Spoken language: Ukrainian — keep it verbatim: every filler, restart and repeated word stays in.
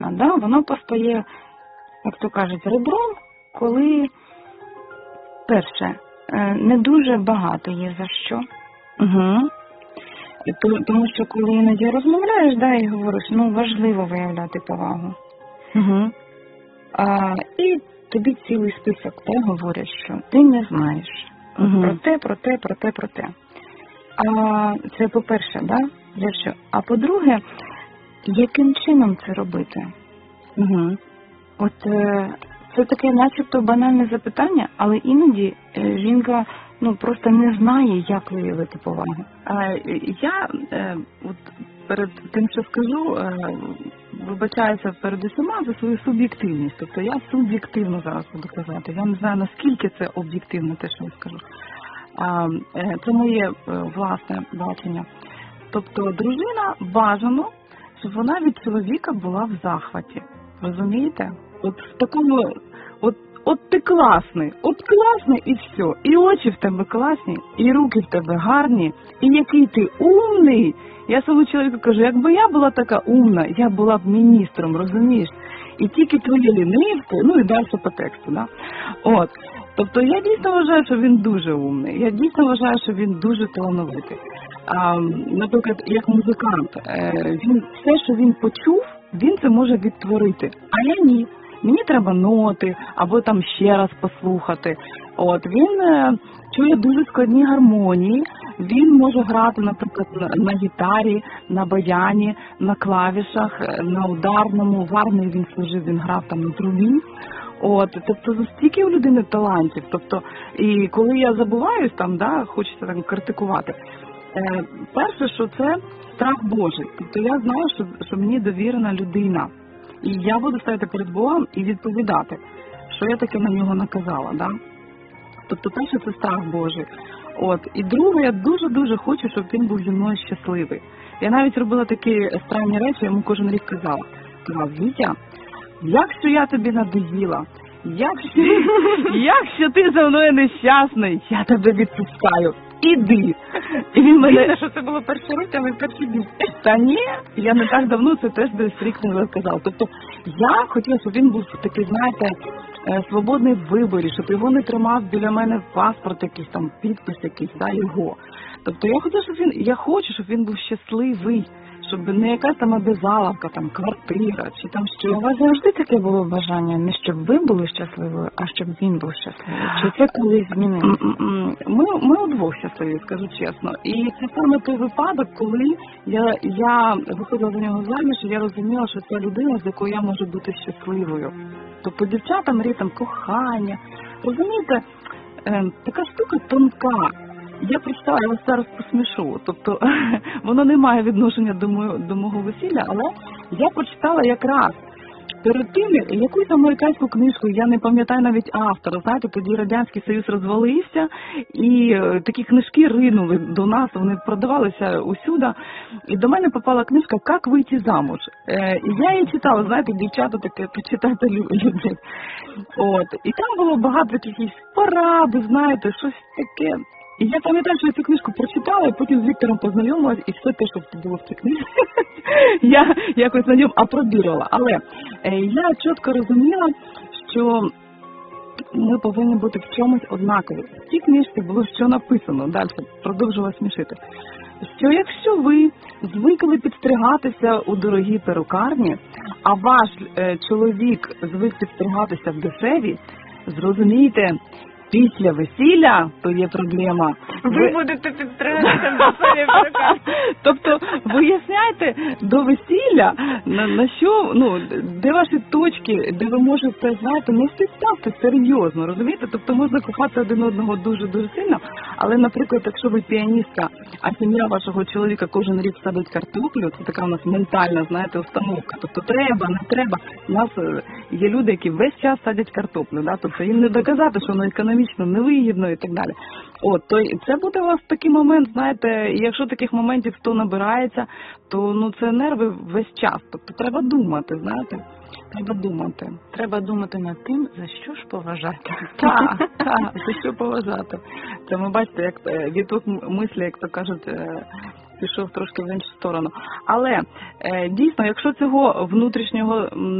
да, воно постає, як то кажуть, ребром, коли, перше, не дуже багато є за що. Угу. Тому що коли іноді розмовляєш, да, і говориш, ну, важливо виявляти повагу. Угу. А, і тобі цілий список те говорять, що ти не знаєш угу. про те, про те, про те, про те. А це по-перше, да, за що? А по-друге, яким чином це робити? Угу. От це таке начебто банальне запитання, але іноді жінка ну, просто не знає, як виявити повагу. А, я е, от перед тим, що скажу, е, вибачаюся перед усіма за свою суб'єктивність. Тобто я суб'єктивно зараз буду казати. Я не знаю, наскільки це об'єктивно, те, що я скажу. А, е, це моє е, власне бачення. Тобто дружина бажано, щоб вона від чоловіка була в захваті. Розумієте? От в такому, от, от ти класний, от класний і все. І очі в тебе класні, і руки в тебе гарні, і який ти умний. Я своєму чоловіку кажу, якби я була така умна, я була б міністром, розумієш? І тільки твої лінивки, ну і далі по тексту, да? От. Тобто я дійсно вважаю, що він дуже умний, я дійсно вважаю, що він дуже талановитий. А, наприклад, як музикант, він все, що він почув, він це може відтворити, а я ні. Мені треба ноти, або там ще раз послухати. От, він е, чує дуже складні гармонії, він може грати, наприклад, на, на гітарі, на баяні, на клавішах, на ударному, в армії він служив, він грав там на трубі. От, тобто, стільки у людини талантів. Тобто, і коли я забуваюсь там, да, хочеться так критикувати, е, перше, що це страх Божий. Тобто я знаю, що, що мені довірена людина. І я буду стояти перед Богом і відповідати, що я таке на нього наказала. Да? Тобто перше це страх Божий. От. І друге, я дуже-дуже хочу, щоб він був зі мною щасливий. Я навіть робила такі странні речі, я йому кожен рік казала. Казала, Вітя, якщо я тобі надоїла, якщо, якщо ти за мною нещасний, я тебе відпускаю. Іди. І він мене... Видно, що це було перший рік, а ви перший бій. Та ні, я не так давно це теж десь рік не сказав. Тобто я хотіла, щоб він був такий, знаєте, свободний в виборі, щоб його не тримав біля мене паспорт якийсь, там, підпис якийсь, да, його. Тобто я хотіла, щоб він, я хочу, щоб він був щасливий, щоб не якась там обязаловка, там, квартира, чи там що. У вас завжди таке було бажання, не щоб ви були щасливою, а щоб він був щасливий? Чи це колись змінилося? Ми, ми удвох щасливі, скажу чесно. І це саме той випадок, коли я, я виходила за нього заміж, і я розуміла, що це людина, з якою я можу бути щасливою. Тобто дівчата мріють там кохання. Розумієте, е, така штука тонка. Я прочитала, я вас зараз посмішу, тобто воно не має відношення до мого, до мого весілля, але я прочитала якраз перед тим, якусь американську книжку, я не пам'ятаю навіть автора, знаєте, тоді Радянський Союз розвалився, і такі книжки ринули до нас, вони продавалися усюди, і до мене попала книжка «Як вийти замуж». І я її читала, знаєте, дівчата таке почитати люблять. От. І там було багато якихось порад, знаєте, щось таке. І я пам'ятаю, що я цю книжку прочитала, і потім з Віктором познайомилась, і все те, що було в цій книжці, я якось на ньому апробірувала. Але я чітко розуміла, що ми повинні бути в чомусь однакові. В цій книжці було що написано, далі продовжила смішити, що якщо ви звикли підстригатися у дорогій перукарні, а ваш е, чоловік звик підстригатися в дешеві, зрозумійте, після весілля, то є проблема. Ви, ви будете підстригатися до дешеві перукарні. Тобто, виясняйте до весілля, на, на що, ну, де ваші точки, де ви можете, знаєте, не стісняти серйозно, розумієте? Тобто, можна кохати один одного дуже-дуже сильно, але, наприклад, якщо ви піаністка, а сім'я вашого чоловіка кожен рік садить картоплю, це така у нас ментальна, знаєте, установка. Тобто, треба, не треба. У нас є люди, які весь час садять картоплю, да? Тобто, їм не доказати, що воно економічно невигідно і так далі. От, то це буде у вас такий момент, знаєте, і якщо таких моментів хто набирається, то ну це нерви весь час. Тобто треба думати, знаєте, треба думати. Треба думати над тим, за що ж поважати. Так, так, за що поважати. Це ми бачите, як відток мислі, як то кажуть, пішов трошки в іншу сторону. Але дійсно, якщо цього внутрішнього